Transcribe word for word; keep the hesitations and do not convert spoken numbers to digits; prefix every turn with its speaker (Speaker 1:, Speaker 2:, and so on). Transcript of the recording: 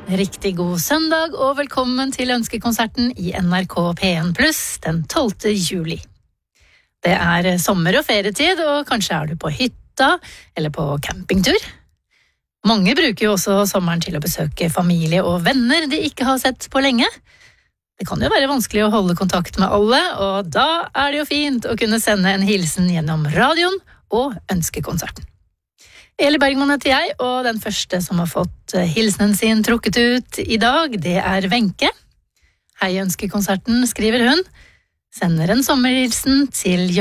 Speaker 1: Riktig god søndag og velkommen til ønskekonserten i N R K P en pluss den tolvte juli. Det er sommer- og ferietid, og kanskje er du på hytta eller på campingtur. Mange bruker jo også sommeren til å besøke familie og venner de ikke har sett på lenge. Det kan jo være vanskelig å holde kontakt med alle, og da er det jo fint å kunne sende en hilsen gjennom radioen og ønskekonserten. Eli Bergman heter jeg, og den første som har fått hilsenen sin trukket ut i dag, det er Wenche. Hei ønskekonserten, skriver hun. Sender en sommerhilsen til